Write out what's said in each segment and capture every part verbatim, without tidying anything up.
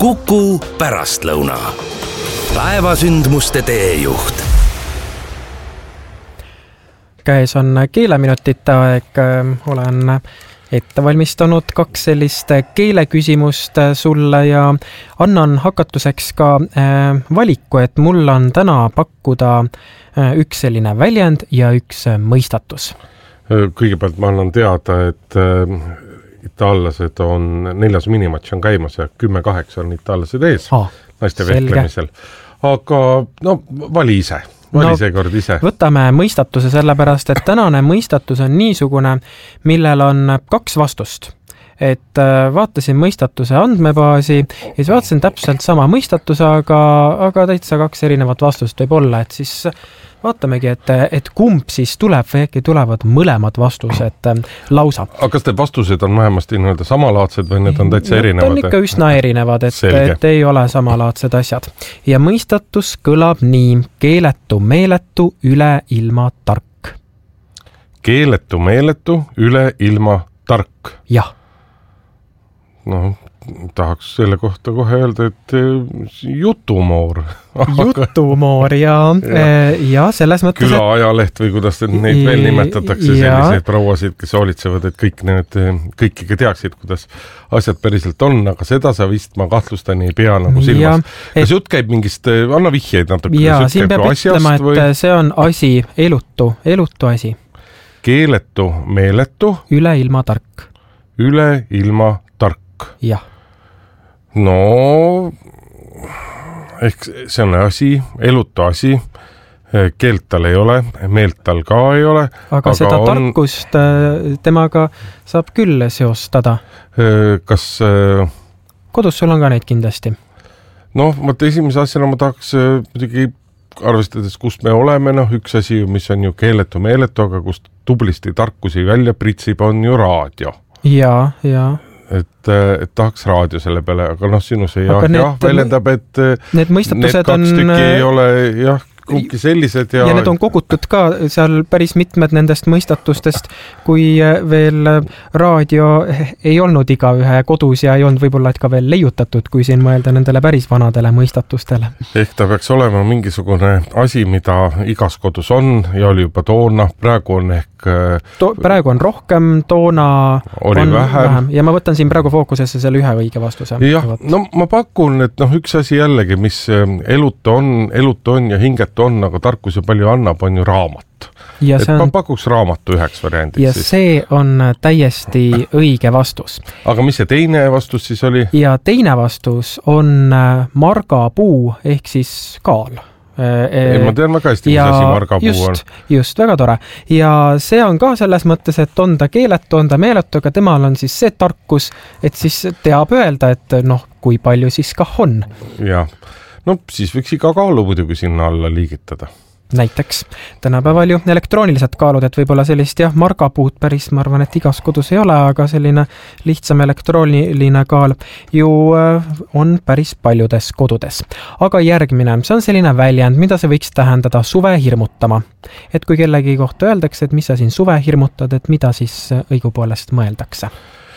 Kuku pärastlõuna. Päevasündmuste teejuht. Käes on keeleminutite aeg. Olen ette valmistanud kaks sellist keeleküsimust sulle ja annan hakatuseks ka valiku, et mul on täna pakkuda üks selline väljend ja üks mõistatus. Kõigepealt ma annan teada, et itaallased on neljas minimatš on käimas ja kümme kaheksa on itaallased ees oh, naiste vehklemisel. Aga no, vali ise. Vali no, seekord ise. Võtame mõistatuse sellepärast, et tänane mõistatus on niisugune, millel on kaks vastust. Et vaatasin mõistatuse andmebaasi ja siis vaatasin täpselt sama mõistatuse, aga, aga täitsa kaks erinevat vastust võib olla, et siis vaatamegi, et, et kumb siis tuleb või äkki tulevad mõlemad vastused lausa. Aga kas need vastused on vähemasti nii-öelda samalaadsed või need on täitsa erinevad? Need on ikka üsna erinevad, et, et ei ole samalaadsed asjad. Ja mõistatus kõlab nii: keeletu meeletu üle ilma tark. Keeletu meeletu üle ilma tark. Jah. No, tahaks selle kohta kohe öelda, et jutumoor. Jutumoor, jaa. Ja, ja selles mõttes... Küla ajaleht või kuidas neid veel nimetatakse, selliseid prouasid, kes hoolitsevad, et kõik need, kõik ikka teaksid, kuidas asjad päriselt on, aga seda sa vist ma kahtlustani ei pea nagu silmas. Ja, kas et... jutt käib mingist, anna vihjeid natuke. Jaa, siin peab ütlema, et või... see on asi, elutu, elutu asi. Keeletu, meeletu. Üle ilma tark. Üle ilma tark. Jah. No, ehk see on asi, elutu asi, keelt tal ei ole, meelt tal ka ei ole. Aga, aga seda on... tarkust temaga saab küll seostada. Kas... Kodus sul on ka neid kindlasti? No, mõte esimese asjana ma tahaks muidugi arvestades, kust me oleme, noh, üks asi, mis on ju keeletu meeletu, aga kust tublisti tarkusi välja pritsib, on ju raadio. Jaa, jaa. Et, et tahaks raadio selle peale, aga noh, sinus ei jah, jah, väljendab, et need mõistatused need kaks on... tükki ei ole jah, kumbki sellised ja... ja need on kogutud ka seal päris mitmed nendest mõistatustest, kui veel raadio ei olnud iga ühe kodus ja ei olnud võib-olla ka veel leiutatud, kui siin mõelda nendele päris vanadele mõistatustele. Ehk ta peaks olema mingisugune asi, mida igas kodus on ja oli juba toona, praegu on ehk To, praegu on rohkem, toona oli on vähem. vähem. Ja ma võtan siin praegu fookusesse selle ühe õige vastuse. Jah, no ma pakun, et noh, üks asi jällegi, mis elutu on, elutu on ja hingetu on, aga tarkus ju palju annab, on ju raamat. Ja et on... ma pakuks raamatu üheks variandiks. Ja siis. See on täiesti õige vastus. Aga mis see teine vastus siis oli? Ja teine vastus on margapuu ehk siis kaal. Ei, ma tean väga hästi, mis asi margapuu just, on. Just, väga tore. Ja see on ka selles mõttes, et on ta keeletu, on ta meeletu, aga temal on siis see tarkus, et siis teab öelda, et noh, kui palju siis kah on. Ja, no siis võiks iga kaalu muidugi sinna alla liigitada. Näiteks tänapäeval ju elektroonilised kaalud, et võib-olla sellist jah, margapuud päris, ma arvan, et igas kodus ei ole, aga selline lihtsam elektrooniline kaal ju on päris paljudes kodudes. Aga järgmine, see on selline väljend, mida see võiks tähendada suve hirmutama. Et kui kellegi kohta öeldakse, et mis sa siin suve hirmutad, et mida siis õigupoolest mõeldakse?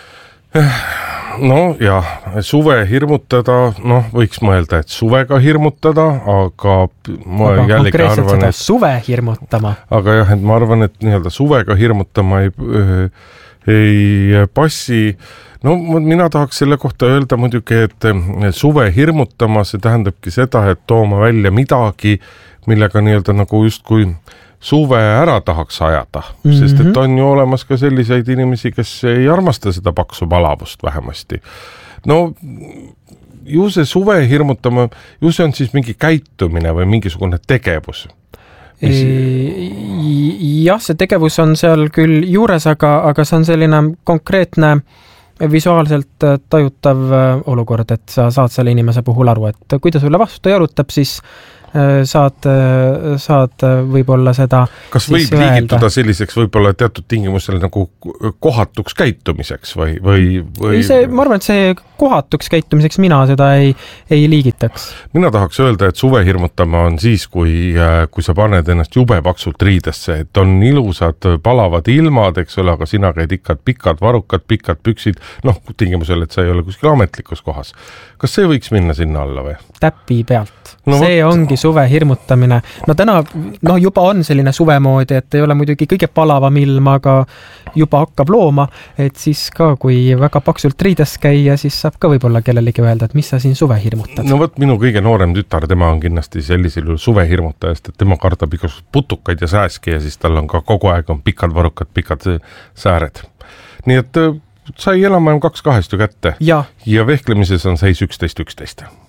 No ja, suve hirmutada, noh, võiks mõelda, et suvega hirmutada, aga ma aga jällegi arvan, et... suve hirmutama. Aga jah, et ma arvan, et nii-öelda suvega hirmutama ei, ei passi. No mina tahaks selle kohta öelda muidugi, et suve hirmutama, see tähendabki seda, et tooma välja midagi, millega nii-öelda nagu justkui suve ära tahaks ajada, mm-hmm. sest et on ju olemas ka selliseid inimesi, kes ei armasta seda paksu palavust vähemasti. No ju see suve hirmutama, ju see on siis mingi käitumine või mingisugune tegevus. Mis... Jah, see tegevus on seal küll juures, aga, aga see on selline konkreetne visuaalselt tajutav olukord, et sa saad selle inimese puhul aru, et kui ta sulle vastu jalutab, siis saad, saad võib-olla seda kas võib liigituda selliseks võib-olla teatud tingimusel nagu kohatuks käitumiseks või, või, või... See, ma arvan, et see kohatuks käitumiseks mina seda ei, ei liigitaks. Mina tahaks öelda, et suve hirmutama on siis, kui, kui sa paned ennast jube paksult riidesse, et on ilusad palavad ilmad, eks ole, aga sina käid ikka pikad varukad, pikad püksid, noh, tingimusel, et sa ei ole kuskil ametlikus kohas. Kas see võiks minna sinna alla või? Täpi pealt. No, see võt... ongi suve hirmutamine. No täna no, juba on selline suve moodi, et ei ole muidugi kõige palavam ilm, aga juba hakkab looma, et siis ka, kui väga paksult riides käia, siis saab ka võib-olla kellelegi öelda, et mis sa siin suve hirmutad. No võt, minu kõige noorem tütar, tema on kindlasti sellisel juhul suve hirmutajast, et tema kardab igasugused putukaid ja sääski ja siis tal on ka kogu aeg on pikad varukad, pikad sääred. Nii et sai elama kaks kahest ju kätte ja, ja vehklemises on seis üksteist üksteist.